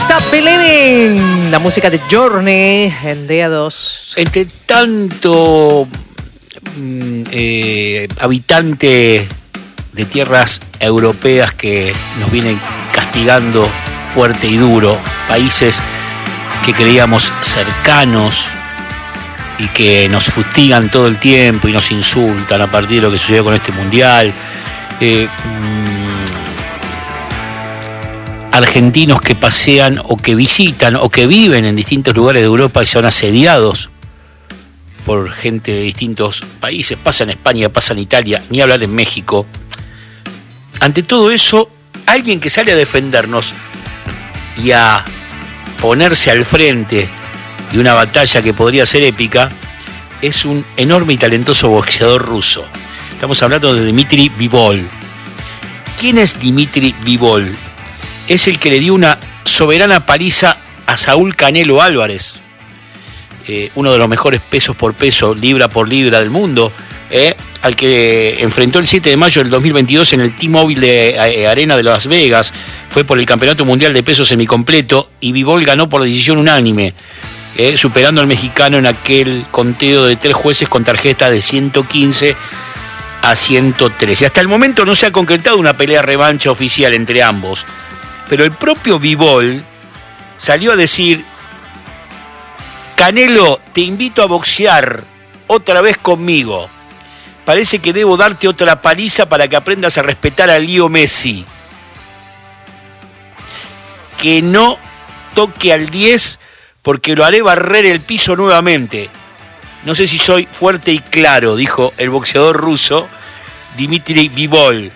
Stop Believing, la música de Journey en día 2. Entre tanto habitante de tierras europeas que nos vienen castigando fuerte y duro, países que creíamos cercanos y que nos fustigan todo el tiempo y nos insultan a partir de lo que sucedió con este mundial. Argentinos que pasean o que visitan o que viven en distintos lugares de Europa y son asediados por gente de distintos países. Pasa en España, pasa en Italia, ni hablar en México. Ante todo eso, alguien que sale a defendernos y a ponerse al frente de una batalla que podría ser épica es un enorme y talentoso boxeador ruso. Estamos hablando de Dmitry Bivol. ¿Quién es Dmitry Bivol? Es el que le dio una soberana paliza a Saúl Canelo Álvarez, uno de los mejores pesos por peso, libra por libra del mundo, al que enfrentó el 7 de mayo del 2022 en el T-Mobile Arena de Las Vegas. Fue por el Campeonato Mundial de Peso Semicompleto y Bivol ganó por decisión unánime, superando al mexicano en aquel conteo de 3 jueces con tarjeta de 115 a 113. Hasta el momento no se ha concretado una pelea revancha oficial entre ambos. Pero el propio Bivol salió a decir: Canelo, te invito a boxear otra vez conmigo. Parece que debo darte otra paliza para que aprendas a respetar a Leo Messi. Que no toque al 10 porque lo haré barrer el piso nuevamente. No sé si soy fuerte y claro, dijo el boxeador ruso Dmitry Bivol.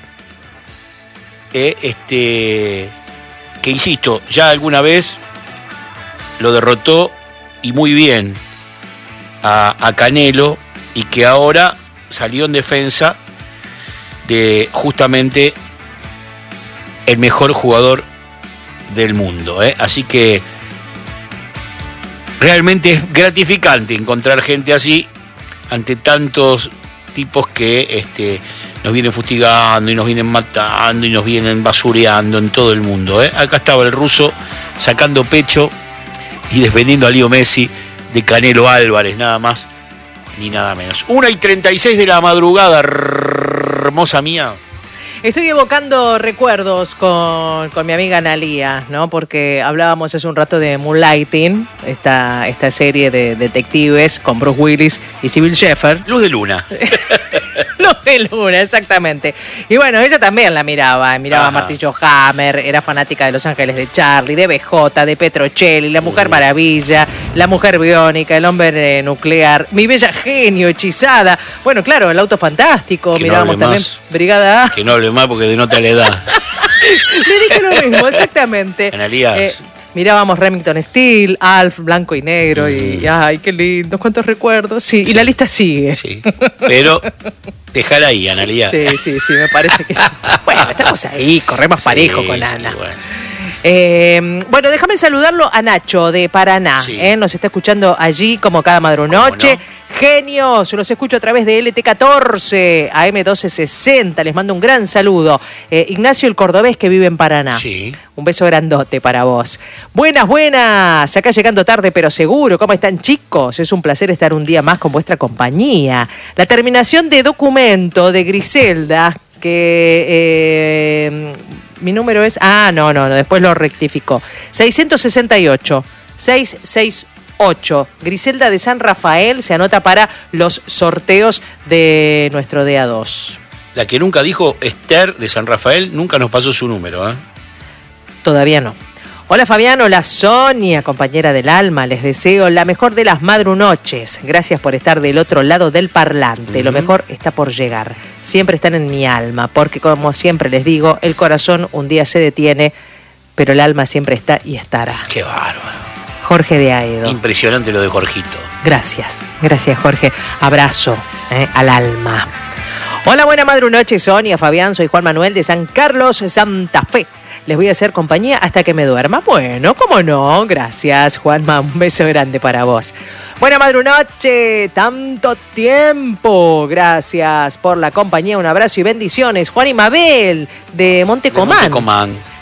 Que insisto, ya alguna vez lo derrotó y muy bien a Canelo, y que ahora salió en defensa de justamente el mejor jugador del mundo. Así que realmente es gratificante encontrar gente así ante tantos tipos que nos vienen fustigando y nos vienen matando y nos vienen basureando en todo el mundo. Acá estaba el ruso sacando pecho y defendiendo a Leo Messi de Canelo Álvarez, nada más ni nada menos. 1:36 de la madrugada, hermosa mía. Estoy evocando recuerdos con mi amiga Analía, ¿no? Porque hablábamos hace un rato de Moonlighting, esta serie de detectives con Bruce Willis y Sybil Shepherd. Luz de luna. Luz de luna, exactamente. Y bueno, ella también la miraba a Martillo Hammer, era fanática de Los Ángeles de Charlie, de BJ, de Petrocelli, La Mujer Maravilla, La Mujer Biónica, El Hombre Nuclear, Mi Bella Genio, Hechizada. Bueno, claro, El Auto Fantástico, que mirábamos no también más. Brigada A. Que no hable más porque denota la edad. Le dije lo mismo, exactamente. Analías. Mirábamos Remington Steel, Alf, Blanco y Negro, y ay, qué lindo, cuántos recuerdos. Sí, y la lista sigue. Sí, pero déjala ahí, Analía. Sí, me parece que sí. Bueno, estamos ahí, corremos parejo con Ana. Bueno. Bueno, déjame saludarlo a Nacho de Paraná. Sí. Nos está escuchando allí como cada madrunoche. ¿Cómo no? Genios, los escucho a través de LT14, AM1260. Les mando un gran saludo. Ignacio el Cordobés, que vive en Paraná. Sí. Un beso grandote para vos. Buenas. Acá llegando tarde, pero seguro. ¿Cómo están, chicos? Es un placer estar un día más con vuestra compañía. La terminación de documento de Griselda, que mi número es... No, después lo rectificó. 668. Griselda de San Rafael se anota para los sorteos de nuestro DA2. La que nunca dijo Esther de San Rafael nunca nos pasó su número, ¿eh? Todavía no. Hola Fabián, hola Sonia, compañera del alma. Les deseo la mejor de las madrunoches. Gracias por estar del otro lado del parlante. Lo mejor está por llegar. Siempre están en mi alma, porque como siempre les digo, el corazón un día se detiene, pero el alma siempre está y estará. Qué bárbaro. Jorge de Aedo. Impresionante lo de Jorgito. Gracias Jorge. Abrazo al alma. Hola, buena madrunoche Sonia, Fabián, soy Juan Manuel de San Carlos, Santa Fe. Les voy a hacer compañía hasta que me duerma. Bueno, cómo no, gracias Juanma, un beso grande para vos. Buena madrunoche, tanto tiempo, gracias por la compañía, un abrazo y bendiciones. Juan y Mabel de Montecomán.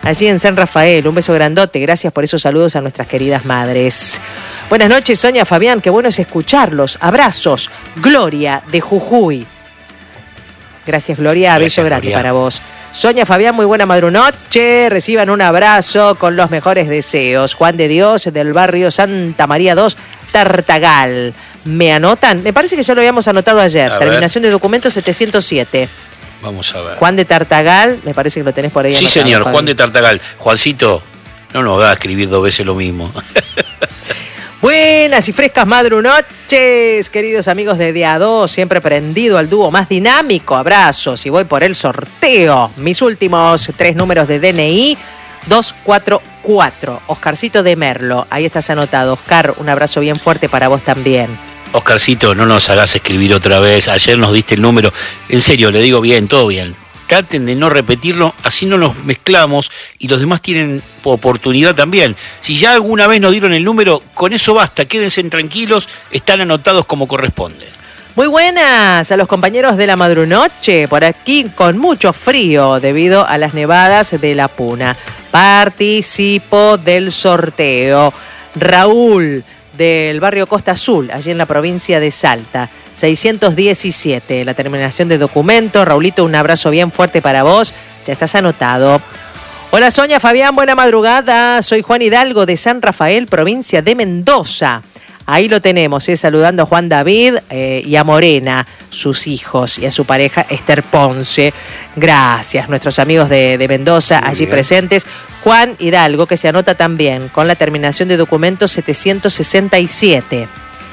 allí en San Rafael. Un beso grandote, gracias por esos saludos a nuestras queridas madres. Buenas noches, Sonia, Fabián, qué bueno es escucharlos. Abrazos. Gloria de Jujuy. Gracias, Gloria, Gracias, beso grande Gloria. para vos. Sonia, Fabián, muy buena madrunoche. Reciban un abrazo con los mejores deseos. Juan de Dios, del barrio Santa María 2, Tartagal. ¿Me anotan? Me parece que ya lo habíamos anotado ayer. A Terminación de documento 707. Vamos a ver. Juan de Tartagal, me parece que lo tenés por ahí Sí, anotado, señor, Fabi. Juan de Tartagal. Juancito, no nos va a escribir 2 veces lo mismo. Buenas y frescas madrunoches, queridos amigos de Día 2, siempre prendido al dúo más dinámico. Abrazos y voy por el sorteo. Mis últimos 3 números de DNI, 244. Oscarcito de Merlo, ahí estás anotado. Oscar, un abrazo bien fuerte para vos también. Oscarcito, no nos hagas escribir otra vez. Ayer nos diste el número. En serio, le digo bien, todo bien. Traten de no repetirlo, así no nos mezclamos y los demás tienen oportunidad también. Si ya alguna vez nos dieron el número, con eso basta, quédense tranquilos, están anotados como corresponde. Muy buenas a los compañeros de la madrunoche, por aquí con mucho frío debido a las nevadas de La Puna. Participo del sorteo. Raúl, del barrio Costa Azul, allí en la provincia de Salta. 617, la terminación de documento. Raulito, un abrazo bien fuerte para vos. Ya estás anotado. Hola Sonia, Fabián, buena madrugada. Soy Juan Hidalgo de San Rafael, provincia de Mendoza. Ahí lo tenemos, saludando a Juan David y a Morena, sus hijos, y a su pareja Esther Ponce. Gracias, nuestros amigos de Mendoza, Muy allí bien. presentes. Juan Hidalgo, que se anota también con la terminación de documento 767.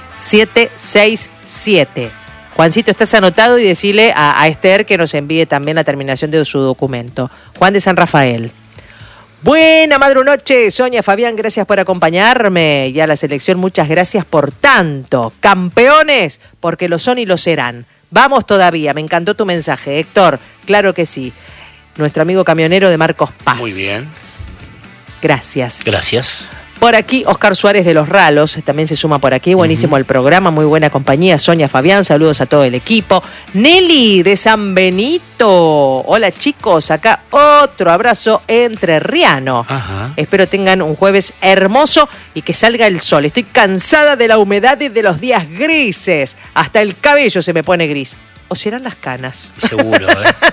767. Juancito, estás anotado y decirle a Esther que nos envíe también la terminación de su documento. Juan de San Rafael. Buena madrunoche, Sonia, Fabián, gracias por acompañarme. Y a la selección, muchas gracias por tanto. Campeones, porque lo son y lo serán. Vamos todavía, me encantó tu mensaje, Héctor. Claro que sí. Nuestro amigo camionero de Marcos Paz. Muy bien, Gracias. gracias. Por aquí, Oscar Suárez de Los Ralos, también se suma por aquí. Buenísimo el programa, muy buena compañía. Sonia, Fabián, saludos a todo el equipo. Nelly de San Benito. Hola chicos, acá otro abrazo entrerriano. Ajá. Espero tengan un jueves hermoso y que salga el sol. Estoy cansada de la humedad y de los días grises. Hasta el cabello se me pone gris. ¿O serán las canas? Seguro,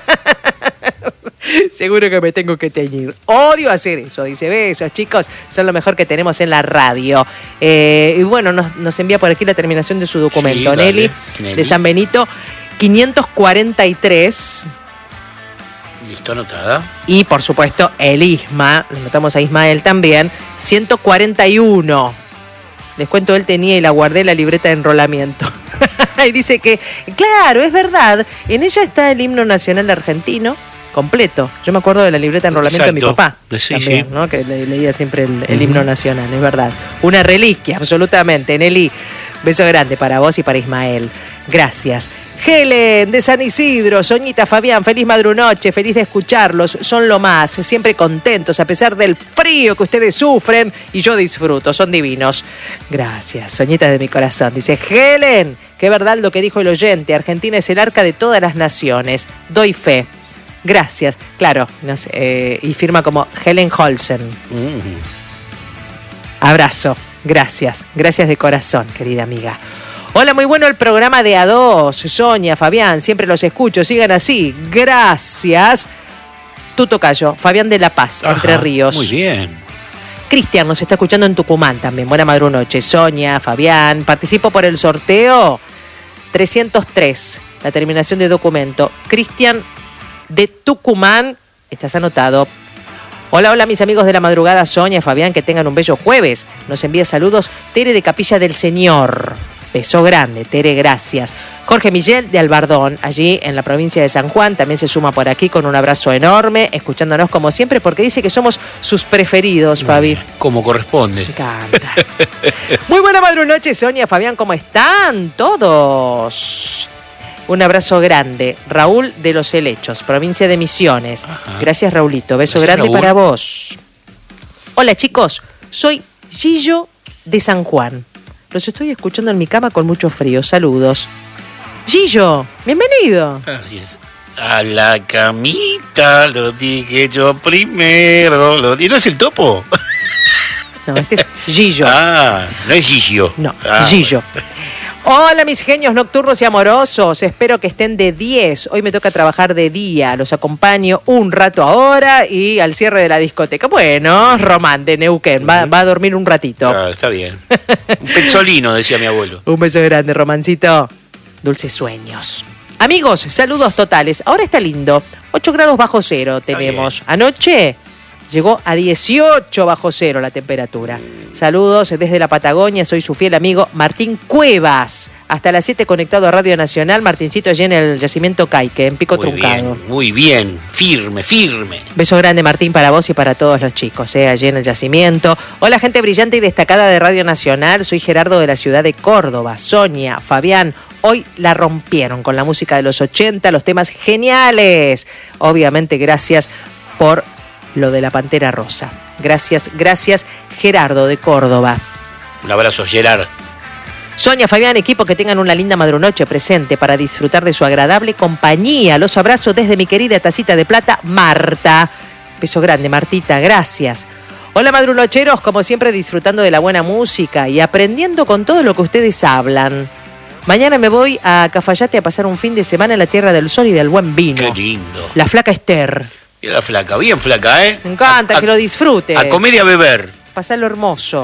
Seguro que me tengo que teñir. Odio hacer eso. Dice, besos, chicos, son lo mejor que tenemos en la radio. Y bueno, nos envía por aquí la terminación de su documento. Sí, dale, Nelly, Nelly. de San Benito, 543. Listo, anotada. Y por supuesto, el ISMA, le notamos a Ismael también, 141. Les cuento, él tenía y la guardé la libreta de enrolamiento. Y dice que, claro, es verdad, en ella está el himno nacional argentino completo. Yo me acuerdo de la libreta de enrolamiento de mi Exacto. papá. Sí, también, sí. ¿no? Que leía siempre el himno nacional, es verdad. Una reliquia, absolutamente. Nelly, beso grande para vos y para Ismael. Gracias. Helen de San Isidro, Soñita, Fabián, feliz madrunoche, feliz de escucharlos, son lo más, siempre contentos a pesar del frío que ustedes sufren y yo disfruto, son divinos. Gracias, Soñita de mi corazón. Dice Helen, qué verdad lo que dijo el oyente, Argentina es el arca de todas las naciones, doy fe. Gracias, claro, no sé, y firma como Helen Holsen. Abrazo, gracias, gracias de corazón, querida amiga. Hola, muy bueno el programa de A2, Sonia, Fabián, siempre los escucho, sigan así, gracias. Tu tocayo, Fabián de La Paz, Ajá, Entre Ríos. Muy bien. Cristian nos está escuchando en Tucumán también, buena madrunoche. Sonia, Fabián, participo por el sorteo 303, la terminación de documento. Cristian de Tucumán, estás anotado. Hola, hola mis amigos de la madrugada, Sonia, Fabián, que tengan un bello jueves. Nos envía saludos Tere de Capilla del Señor. Beso grande, Tere, gracias. Jorge Miguel de Albardón, allí en la provincia de San Juan, también se suma por aquí con un abrazo enorme, escuchándonos como siempre, porque dice que somos sus preferidos, Fabi. Como corresponde. Me encanta. Muy buena madrunoche, Sonia, Fabián, ¿cómo están todos? Un abrazo grande. Raúl de Los Helechos, provincia de Misiones. Ajá. Gracias, Raulito. Beso Gracias, grande Raúl. para vos. Hola, chicos. Soy Gillo de San Juan. Los estoy escuchando en mi cama con mucho frío. Saludos. Gillo, bienvenido. Así es. A la camita lo dije yo primero. ¿Y no es el Topo? No, este es Gillo. Ah, no es Gillo. No, Ah, Gillo. Hola mis genios nocturnos y amorosos, espero que estén de 10. Hoy me toca trabajar de día, los acompaño un rato ahora y al cierre de la discoteca. Bueno, Román de Neuquén, va a dormir un ratito. Ah, está bien. Un pezzolino, decía mi abuelo. Un beso grande, Romancito. Dulces sueños. Amigos, saludos totales. Ahora está lindo. 8 grados bajo cero tenemos. Anoche llegó a 18 bajo cero la temperatura. Saludos desde la Patagonia. Soy su fiel amigo Martín Cuevas. Hasta las 7 conectado a Radio Nacional. Martincito allí en el yacimiento Caique, en Pico Truncado. Muy bien. Firme, firme. Beso grande, Martín, para vos y para todos los chicos, allí en el yacimiento. Hola, gente brillante y destacada de Radio Nacional. Soy Gerardo de la ciudad de Córdoba. Sonia, Fabián, hoy la rompieron con la música de los 80, los temas geniales. Obviamente, gracias por lo de la Pantera Rosa. Gracias, Gerardo de Córdoba. Un abrazo, Gerard. Sonia, Fabián, equipo, que tengan una linda madrunoche presente para disfrutar de su agradable compañía. Los abrazo desde mi querida tacita de plata, Marta. Beso grande, Martita, gracias. Hola, madrunocheros, como siempre disfrutando de la buena música y aprendiendo con todo lo que ustedes hablan. Mañana me voy a Cafayate a pasar un fin de semana en la Tierra del Sol y del buen vino. Qué lindo. La flaca Esther. Y la flaca, bien flaca, ¿eh? Me encanta, que lo disfrutes. A comer y a beber. Pasarlo hermoso.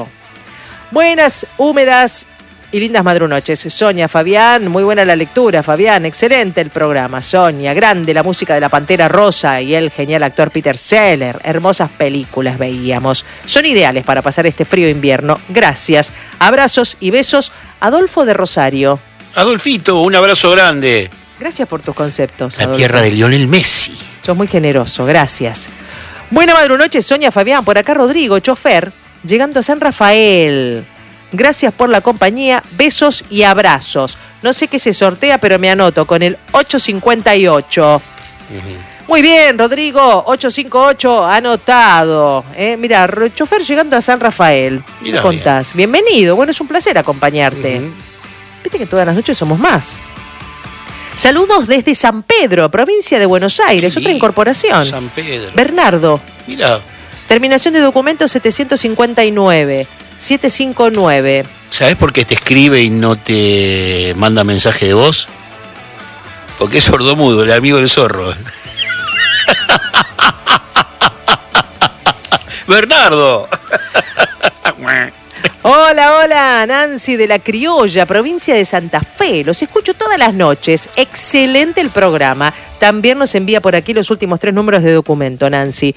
Buenas, húmedas y lindas madrunoches. Sonia, Fabián, muy buena la lectura, Fabián. Excelente el programa, Sonia. Grande la música de la Pantera Rosa y el genial actor Peter Seller. Hermosas películas veíamos. Son ideales para pasar este frío invierno. Gracias. Abrazos y besos. Adolfo de Rosario. Adolfito, un abrazo grande. Gracias por tus conceptos, La Adolfo. tierra de Lionel Messi. Sos muy generoso, gracias. Buena madrunoche, Sonia, Fabián. Por acá Rodrigo, chofer, llegando a San Rafael. Gracias por la compañía, besos y abrazos. No sé qué se sortea, pero me anoto con el 858. Muy bien, Rodrigo, 858, anotado. Mira, chofer llegando a San Rafael. ¿Qué Mirá, contás? Bienvenido, bueno, es un placer acompañarte. Viste que todas las noches somos más. Saludos desde San Pedro, provincia de Buenos Aires, otra incorporación. San Pedro. Bernardo. Mira, Terminación de documento 759. 759. ¿sabés por qué te escribe y no te manda mensaje de voz? Porque es sordomudo, el amigo del zorro. Bernardo. Hola, Nancy de La Criolla, provincia de Santa Fe. Los escucho todas las noches. Excelente el programa. También nos envía por aquí los últimos 3 números de documento, Nancy.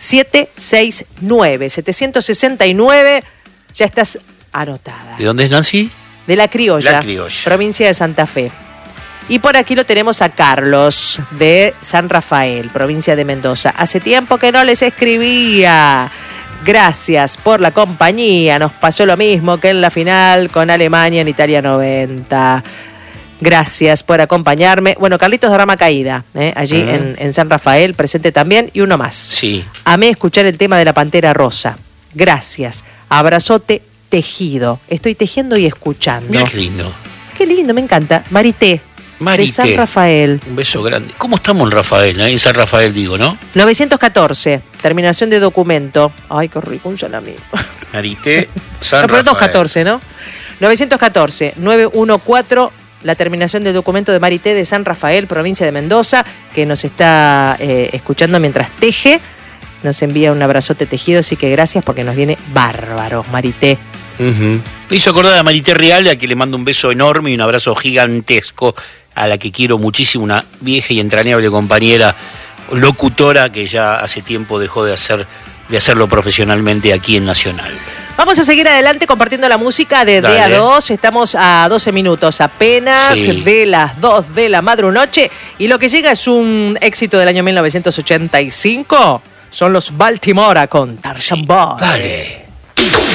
769, 769. Ya estás anotada. ¿De dónde es Nancy? De La Criolla, La Criolla. provincia de Santa Fe. Y por aquí lo tenemos a Carlos, de San Rafael, provincia de Mendoza. Hace tiempo que no les escribía. Gracias por la compañía. Nos pasó lo mismo que en la final con Alemania en Italia 90. Gracias por acompañarme. Bueno, Carlitos de Rama Caída, allí en San Rafael, presente también. Y uno más. Sí. Amé escuchar el tema de la Pantera Rosa. Gracias. Abrazote tejido. Estoy tejiendo y escuchando. Mira qué lindo. Qué lindo, me encanta. Marité. De San Rafael. Un beso grande. ¿Cómo estamos en Rafael? En San Rafael digo, ¿no? 914. Terminación de documento. Ay, qué rico, un salami. Marité, San No, pero Rafael. 214, ¿no? 914. 914. La terminación del documento de Marité de San Rafael, provincia de Mendoza, que nos está escuchando mientras teje. Nos envía un abrazote tejido, así que gracias porque nos viene bárbaro, Marité. Me hizo acordar a Marité Real, a quien le mando un beso enorme y un abrazo gigantesco, a la que quiero muchísimo, una vieja y entrañable compañera locutora que ya hace tiempo dejó de hacerlo profesionalmente aquí en Nacional. Vamos a seguir adelante compartiendo la música de Dale. DA2. Estamos a 12 minutos apenas de las 2 de la madrunoche. Y lo que llega es un éxito del año 1985. Son los Baltimora con Tarzan Boy. Dale.